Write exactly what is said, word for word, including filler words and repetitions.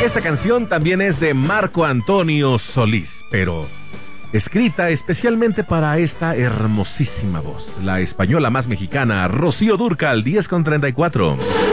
Esta canción también es de Marco Antonio Solís, pero escrita especialmente para esta hermosísima voz, la española más mexicana, Rocío Dúrcal, diez con treinta y cuatro.